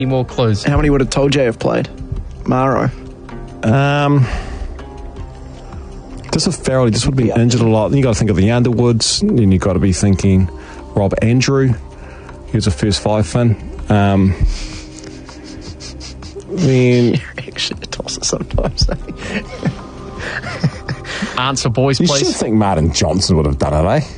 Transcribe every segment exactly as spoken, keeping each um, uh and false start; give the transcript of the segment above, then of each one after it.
Any more clues? How many would have told you have played? Maro. Um, this is Farrell. He just would be injured a lot. Then you got to think of the Underwoods. Then you got to be thinking Rob Andrew. He was a first five fin. Um, then You're actually a tosser sometimes. Eh? Answer, boys, you please. should think Martin Johnson would have done it, eh?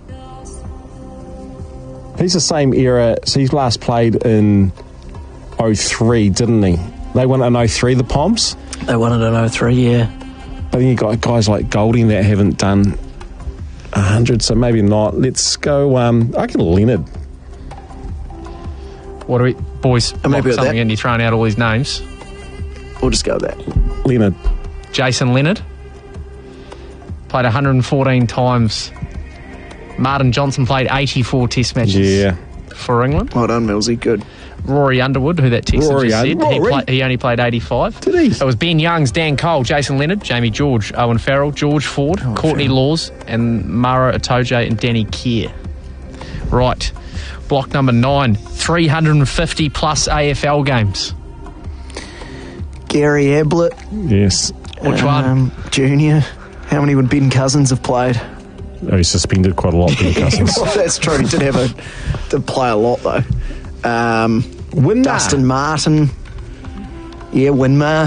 He's the same era. So he's last played in oh three, didn't he? They won it in oh three, the Poms. They won it in oh three, yeah. But then you got guys like Golding that haven't done one hundred, so maybe not. Let's go, um, I can Leonard. What do we, boys? I'm happy lock with something that. in. You're throwing out all these names. We'll just go with that. Leonard. Jason Leonard played one hundred fourteen times. Martin Johnson played eighty-four Test matches Yeah. for England. Well done, Millsy. Good. Rory Underwood, who that text Rory just said, Un- he, Rory. play, he only played eighty-five. Did he? It was Ben Youngs, Dan Cole, Jason Leonard, Jamie George, Owen Farrell, George Ford, Oh, Courtney Farrell. Laws, and Maro Itoje and Danny Kerr. Right. Block number nine. three hundred fifty plus A F L games. Gary Ablett. Yes. Which one? um, Junior. How many would Ben Cousins have played? Oh, he's suspended quite a lot, Ben Cousins. Well, that's true. He did have a did play a lot though. Um, Winmar. Dustin Martin. Yeah, Winmar.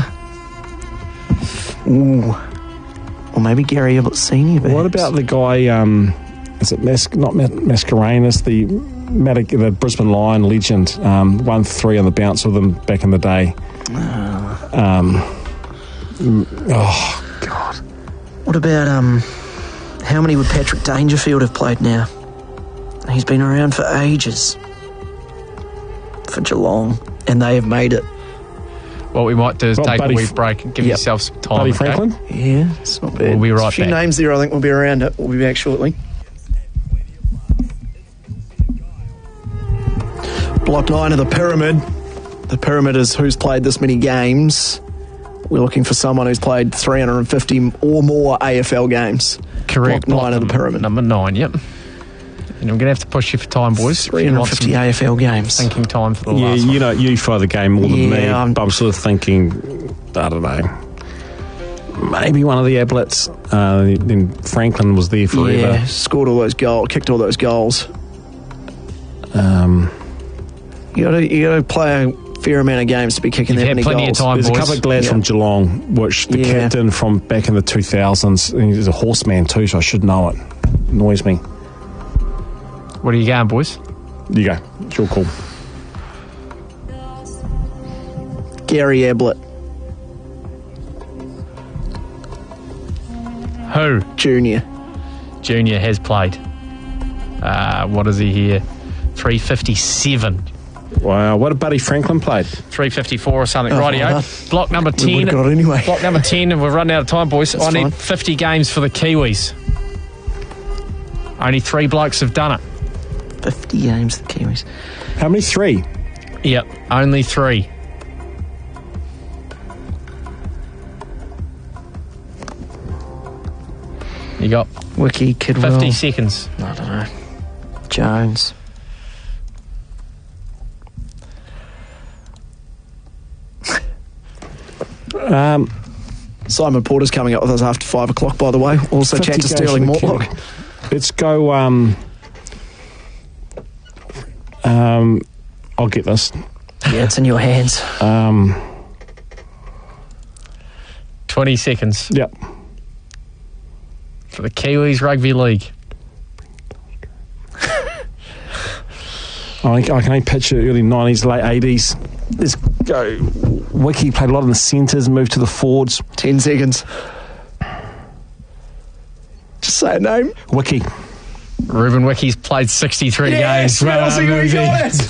Ooh. Or maybe Gary Ablett Senior. What about the guy, um, is it Mas- not Mas- Mascarenas, the, Mad- the Brisbane Lion legend, um, won three on the bounce with them back in the day. Um, oh, God. What about um? How many would Patrick Dangerfield have played now? He's been around for ages. For Geelong, and they have made it. What we might do is Well, take Buddy a wee F- break and give Yep. yourself some time. Buddy okay? Franklin? Yeah, it's not bad. We'll be right There's a few back. names there. I think we'll be around it. We'll be back shortly. Block nine of the pyramid. The pyramid is who's played this many games. We're looking for someone who's played three hundred fifty or more A F L games. Correct. Block nine of the number- pyramid. Number nine, yep. And I'm going to have to push you for time, boys. three hundred fifty A F L games. Thinking time for the Yeah, last you one. know, you follow the game more than Yeah, me, I'm- but I'm sort of thinking, I don't know, maybe one of the Ablets. Uh, then Franklin was there forever. Yeah, scored all those goals, kicked all those goals. Um, You got to you got to play a fair amount of games to be kicking You've that had many plenty goals. of time, there's boys. a couple of lads Yeah. from Geelong, which the Yeah. captain from back in the two thousands, and he's a horseman too, so I should know it. Annoys me. What are you going, boys? You go. It's your call. Gary Ablett Who? Junior. Junior has played. Uh, what is he here? three fifty-seven. Wow, what a Buddy Franklin played. three fifty-four or something. Oh, Rightio. well done. Block number We ten. would've got it anyway. Block number ten, and we've run out of time, boys. That's I need fine. fifty games for the Kiwis. Only three blokes have done it. fifty games, the Kiwis. How many? Three. Yep, only three. You got Wiki, Kidwell. fifty seconds. I don't know. Jones. Um, Simon Porter's coming up with us after five o'clock, by the way. Also chat to fifty Sterling games for the Mortlock. Kiwi. Let's go. Um, um, I'll get this. Yeah, it's in your hands. Um, twenty seconds yep. for the Kiwis Rugby League. I, I can only picture early nineties, late eighties. Let's go. Wiki played a lot in the centres, moved to the forwards. Ten seconds. Just say a name. Wiki. Ruben Wiki's played sixty-three Yes, games. Well Millsy, done, we Millsy. got it.